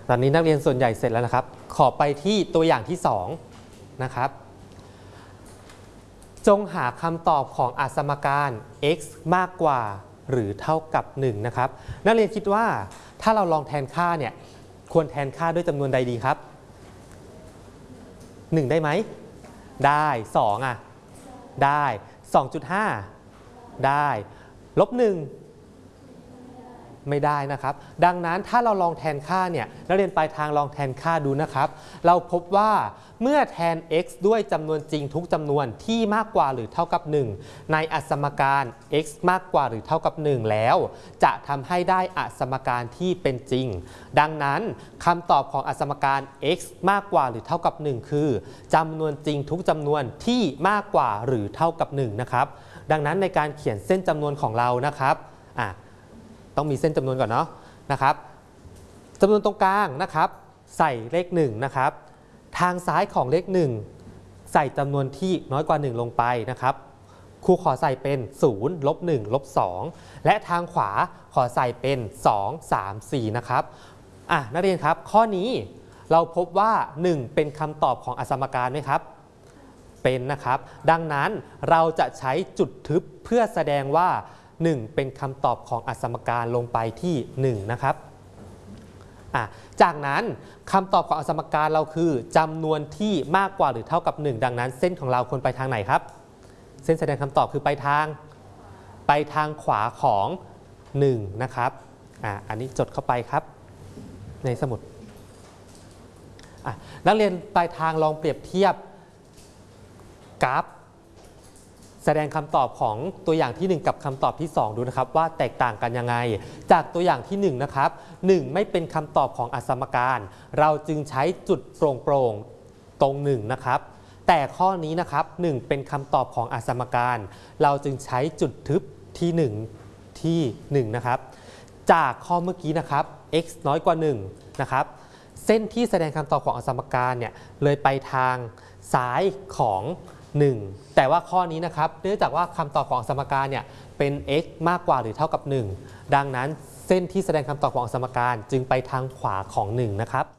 ตอนนี้นักเรียนส่วนใหญ่เสร็จแล้วนะครับขอไปที่ตัวอย่างที่2นะครับจงหาคำตอบของอสมการ x มากกว่าหรือเท่ากับ1นะครับนักเรียนคิดว่าถ้าเราลองแทนค่าเนี่ยควรแทนค่าด้วยจำนวนใดดีครับ1ได้ไหมได้2ได้ 2.5 ได้ลบ1ไม่ได้นะครับดังนั้นถ้าเราลองแทนค่าเนี่ยนักเรียนปลายทางลองแทนค่าดูนะครับเราพบว่าเมื่อแทน x ด้วยจำนวนจริงทุกจำนวนที่มากกว่าหรือเท่ากับ1ในอสมการ x มากกว่าหรือเท่ากับ1แล้วจะทำให้ได้อสมการที่เป็นจริงดังนั้นคำตอบของอสมการ x มากกว่าหรือเท่ากับ1คือจำนวนจริงทุกจำนวนที่มากกว่าหรือเท่ากับ1นะครับดังนั้นในการเขียนเส้นจำนวนของเรานะครับต้องมีเส้นจำนวนก่อนเนาะนะครับจำนวนตรงกลางนะครับใส่เลข1นะครับทางซ้ายของเลข1ใส่จำนวนที่น้อยกว่า1ลงไปนะครับครูขอใส่เป็น0 ลบ1 ลบ2และทางขวาขอใส่เป็น2 3 4นะครับนักเรียนครับข้อนี้เราพบว่า1เป็นคำตอบของอสมการไหมครับเป็นนะครับดังนั้นเราจะใช้จุดทึบเพื่อแสดงว่า1เป็นคำตอบของอสมการลงไปที่1นะครับจากนั้นคำตอบของอสมการเราคือจำนวนที่มากกว่าหรือเท่ากับ1ดังนั้นเส้นของเราควรไปทางไหนครับเส้นแสดงคำตอบคือไปทางขวาของ1นะครับอันนี้จดเข้าไปครับในสมุดนักเรียนปลายทางลองเปรียบเทียบกราฟแสดงคำตอบของตัวอย่างที่1กับคำตอบที่2ดูนะครับว่าแตกต่างกันยังไงจากตัวอย่างที่1นะครับ1ไม่เป็นคำตอบของอสมการเราจึงใช้จุดโปร่งตรง1นะครับแต่ข้อนี้นะครับ1เป็นคำตอบของอสมการเราจึงใช้จุดทึบที่1นะครับจากข้อเมื่อกี้นะครับ x น้อยกว่า1นะครับเส้นที่แสดงคำตอบของอสมการเนี่ยเลยไปทางซ้ายของ1แต่ว่าข้อนี้นะครับเนื่องจากว่าคำตอบของสมการเนี่ยเป็น x มากกว่าหรือเท่ากับ1ดังนั้นเส้นที่แสดงคำตอบของสมการจึงไปทางขวาของ1นะครับ